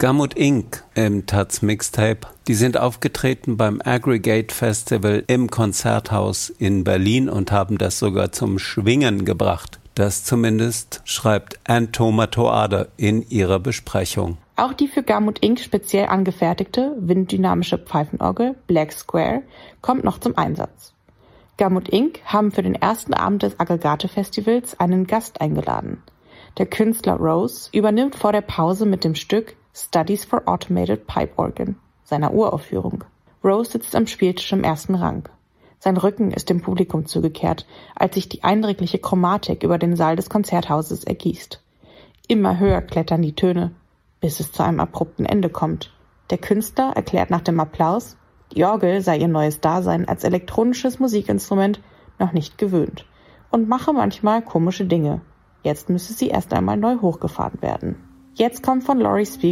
Gamut Inc. im Taz Mixtape. Die sind aufgetreten beim Aggregate Festival im Konzerthaus in Berlin und haben das sogar zum Schwingen gebracht. Das zumindest schreibt Anne Toade in ihrer Besprechung. Auch die für Gamut Inc. speziell angefertigte, winddynamische Pfeifenorgel Black Square kommt noch zum Einsatz. Gamut Inc. haben für den ersten Abend des Aggregate-Festivals einen Gast eingeladen. Der Künstler Rose übernimmt vor der Pause mit dem Stück Studies for Automated Pipe Organ seiner Uraufführung. Rose sitzt am Spieltisch im ersten Rang. Sein Rücken ist dem Publikum zugekehrt, als sich die eindrückliche Chromatik über den Saal des Konzerthauses ergießt. Immer höher klettern die Töne, bis es zu einem abrupten Ende kommt. Der Künstler erklärt nach dem Applaus, die Orgel sei ihr neues Dasein als elektronisches Musikinstrument noch nicht gewöhnt und mache manchmal komische Dinge. Jetzt müsse sie erst einmal neu hochgefahren werden. Jetzt kommt von Laurie Spiegel